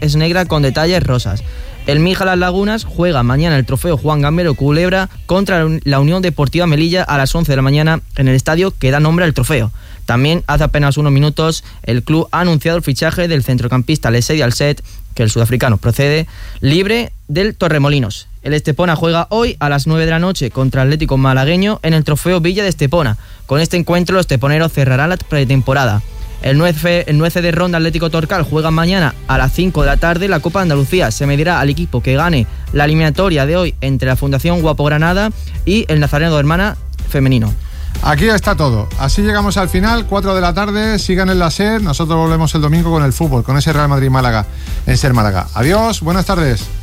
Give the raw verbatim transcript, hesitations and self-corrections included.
es negra con detalles rosas. El Mija Las Lagunas juega mañana el trofeo Juan Gambero Culebra contra la Unión Deportiva Melilla a las once de la mañana en el estadio que da nombre al trofeo. También hace apenas unos minutos el club ha anunciado el fichaje del centrocampista Lesedi Alset, que el sudafricano procede libre del Torremolinos. El Estepona juega hoy a las nueve de la noche contra Atlético Malagueño en el trofeo Villa de Estepona. Con este encuentro los esteponeros cerrarán la pretemporada. El nueve C de Ronda Atlético Torcal juega mañana a las cinco de la tarde la Copa de Andalucía. Se medirá al equipo que gane la eliminatoria de hoy entre la Fundación Guapo Granada y el Nazareno de Hermana femenino. Aquí está todo. Así llegamos al final, cuatro de la tarde. Sigan en la SER. Nosotros volvemos el domingo con el fútbol, con ese Real Madrid-Málaga en SER Málaga. Adiós, buenas tardes.